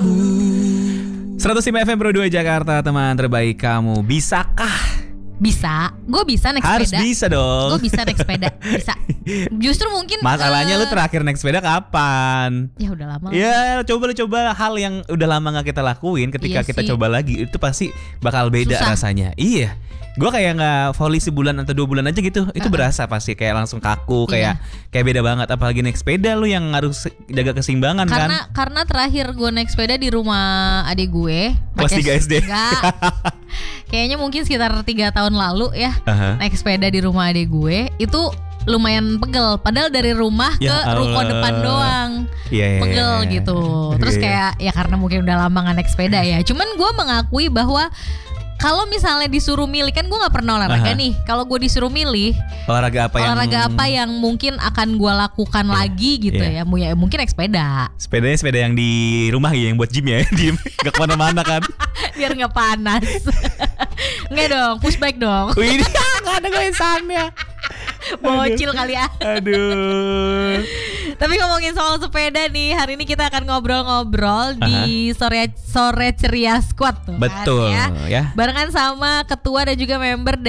105 FM Pro 2 Jakarta, teman terbaik kamu. Bisakah? Bisa, gue bisa naik Harus sepeda. bisa dong. Gue bisa naik sepeda, bisa. Justru mungkin Masalahnya lu terakhir naik sepeda kapan? Ya udah lama. Ya coba hal yang udah lama gak kita lakuin. Ketika Iya kita sih. coba lagi, itu pasti bakal beda Susah. rasanya. Iya. Gue kayak gak volley sebulan atau 2 bulan aja gitu. Itu berasa pasti kayak langsung kaku. Iya. Kayak beda banget. Apalagi naik sepeda lu yang harus jaga keseimbangan kan. Karena terakhir gue naik sepeda di rumah adik gue Kelas 3 SD. Enggak. Kayaknya mungkin sekitar 3 tahun lalu ya. Aha. Naik sepeda di rumah adik gue itu lumayan pegel. Padahal dari rumah Ya ke ruko Allah. depan doang. Iya. Pegel gitu. Terus Iya. kayak ya karena mungkin udah lama gak naik sepeda ya. Cuman gue mengakui bahwa kalau misalnya disuruh milih, kan gue gak pernah olahraga Aha. nih. Kalau gue disuruh milih Olahraga apa yang mungkin akan gue lakukan lagi gitu Iya. ya mungkin naik sepeda. Sepedanya sepeda yang di rumah ya, yang buat gym ya. Gak kemana-mana kan. Biar gak panas. Enggak dong, push bike dong. Wih, gak ada goesannya. Bocil kali ya. Aduh. Tapi ngomongin soal sepeda nih, hari ini kita akan ngobrol-ngobrol di sore ceria squad tuh. Betul kan, ya. Barengan sama ketua dan juga member